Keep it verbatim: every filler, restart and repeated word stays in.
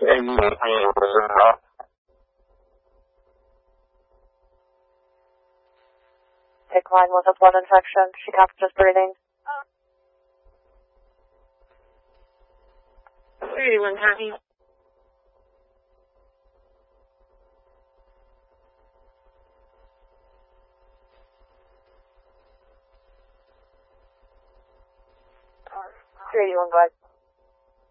Decline with a blood infection. She copies just breathing. thirty-one copy. thirty-one, go ahead.